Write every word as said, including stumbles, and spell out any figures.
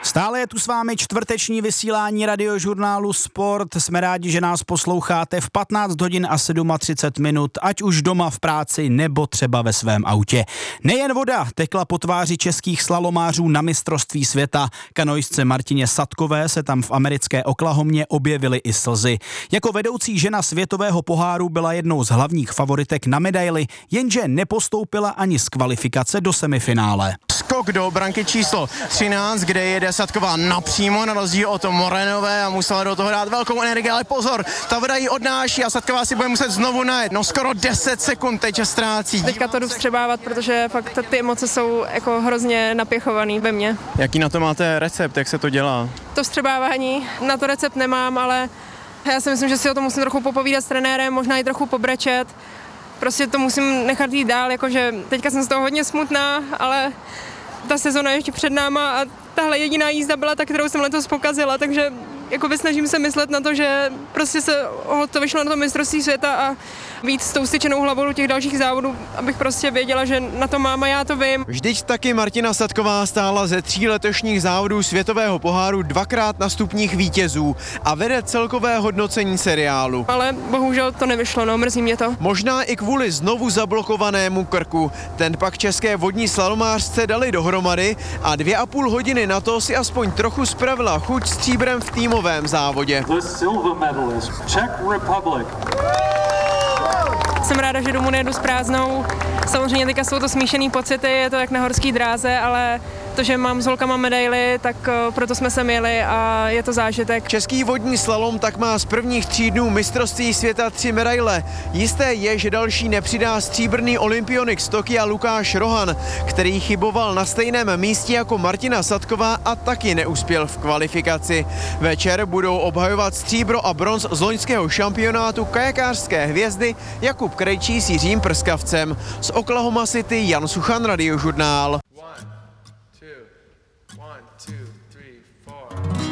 Stále je tu s vámi čtvrteční vysílání Radiožurnálu Sport. Jsme rádi, že nás posloucháte v patnáct hodin a třicet sedm minut, ať už doma v práci nebo třeba ve svém autě. Nejen voda tekla po tváři českých slalomářů na mistrovství světa. Kanoistce Martině Sadkové se tam v americké Oklahomě objevily i slzy. Jako vedoucí žena světového poháru byla jednou z hlavních favoritek na medaili, jenže nepostoupila ani z kvalifikace do semifinále. Skok do branky číslo třináct, kde jede Sadková napřímo, na rozdíl od Morenové, a musela do toho dát velkou energii, ale pozor, ta voda ji odnáší a Sadková si bude muset znovu najet. No skoro deset sekund teď ztrácí. Teďka to jdu vstřebávat, protože fakt ty emoce jsou jako hrozně napěchovaný ve mně. Jaký na to máte recept, jak se to dělá? To vstřebávání, na to recept nemám, ale já si myslím, že si o tom musím trochu popovídat s trenérem, možná i trochu pobrečet. Prostě to musím nechat jít dál, jakože teďka jsem z toho hodně smutná, ale ta sezona je ještě před náma a tahle jediná jízda byla ta, kterou jsem letos pokazila, takže jakoby snažím se myslet na to, že prostě se to vyšlo na to mistrovství světa a víc s tou styčenou hlavou do těch dalších závodů, abych prostě věděla, že na to mám a já to vím. Vždyť taky Martina Sadková stála ze tří letošních závodů světového poháru dvakrát na stupních vítězů a vede celkové hodnocení seriálu. Ale bohužel to nevyšlo, no, mrzí mě to. Možná i kvůli znovu zablokovanému krku. Ten pak české vodní slalomářce dali dohromady a dvě a půl hodiny na to si aspoň trochu spravila chuť stříbrem v týmovém závodě. The silver medalist, Czech Republic. Jsem ráda, že domů nejedu s prázdnou. Samozřejmě teďka jsou to smíšený pocity, je to jak na horský dráze, ale to, že mám s holkama medaily, tak proto jsme sem jeli a je to zážitek. Český vodní slalom tak má z prvních tří dnů mistrovství světa tři medaile. Jisté je, že další nepřidá stříbrný olympionik z Tokia Lukáš Rohan, který chyboval na stejném místě jako Martina Sadková a taky neuspěl v kvalifikaci. Večer budou obhajovat stříbro a bronz z loňského šampionátu kajakářské hvězdy Jakub Krejčí s Jiřím Prskavcem. Z Oklahoma City Jan Suchan, Radiožurnál.